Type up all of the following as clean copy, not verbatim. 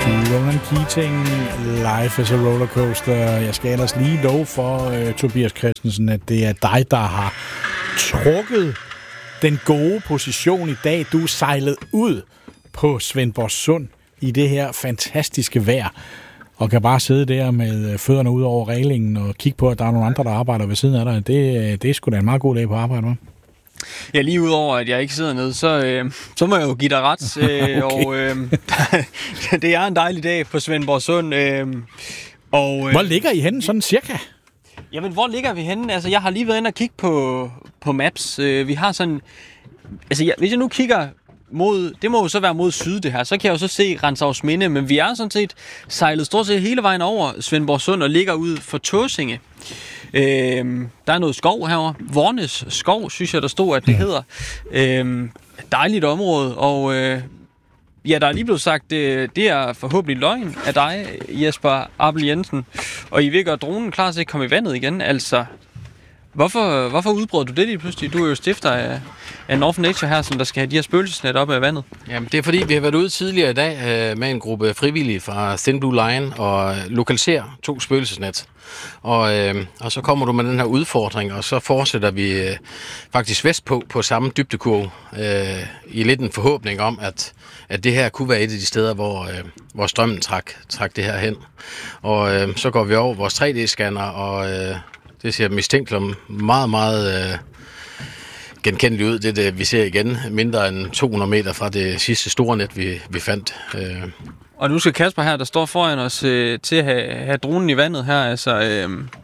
sige. Ronan Keating, Life is a Rollercoaster. Jeg skal ellers lige love for, Tobias Christensen, at det er dig, der har trukket den gode position i dag. Du er sejlet ud på Svendborgsund i det her fantastiske vejr, og kan bare sidde der med fødderne ud over reglingen og kigge på, at der er nogle andre, der arbejder ved siden af dig. Det er sgu da en meget god dag på arbejde, hva'? Ja, lige udover, at jeg ikke sidder nede, så må jeg jo give dig ret. Okay. Og det er en dejlig dag på Svendborgsund. Hvor ligger I henne, sådan cirka? Jamen, hvor ligger vi henne? Altså, jeg har lige været inde og kigge på maps. Vi har sådan... Altså, hvis jeg nu kigger mod... Det må jo så være mod syd, det her. Så kan jeg jo så se Renshavsminde. Men vi er sådan set sejlet stort set hele vejen over Svendborgsund og ligger ud for Tåsinge. Der er noget skov herovre. Vornes skov, synes jeg, der stod, at det hedder. Dejligt område, og ja, der er lige blevet sagt, det er forhåbentlig løgn af dig, Jesper Abel Jensen, og I vil gøre dronen klar til at komme i vandet igen. Altså, hvorfor udbrød du det lige pludselig? Du er jo stifter af North Nature her, som der skal have de her spøgelsesnet op af vandet. Jamen, det er fordi, vi har været ude tidligere i dag med en gruppe frivillige fra Thin Blue Line og lokalisere 2 spøgelsesnet. Og så kommer du med den her udfordring, og så fortsætter vi faktisk vestpå på samme dybdekurve i lidt en forhåbning om, at det her kunne være et af de steder, hvor strømmen trak det her hen. Og så går vi over vores 3D-scanner, og det ser mistænkeligt meget, meget genkendeligt ud. Det vi ser igen mindre end 200 meter fra det sidste store net, vi fandt. Og nu skal Kasper her, der står foran os til at have dronen i vandet her. Altså,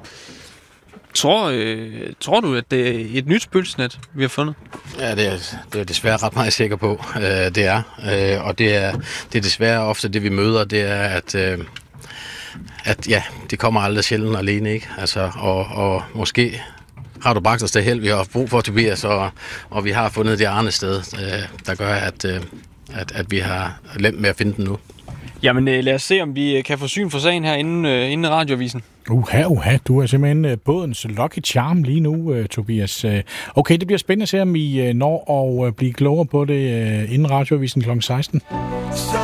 tror du, at det er et nyt spøgelsesnet, vi har fundet? Ja, det er desværre ret meget sikker på, det er. Og det er desværre ofte det, vi møder, det er, at ja, det kommer aldrig sjældent alene, ikke? Altså, og måske har du bragt os det held, vi har brug for, Tobias, og vi har fundet det andet sted, der gør, at vi har nemt med at finde den nu. Jamen lad os se, om vi kan få syn for sagen her inden radioavisen. Du er simpelthen bådens lucky charm lige nu, Tobias. Okay, det bliver spændende at se, om I når at blive klogere på det inden radioavisen kl. 16.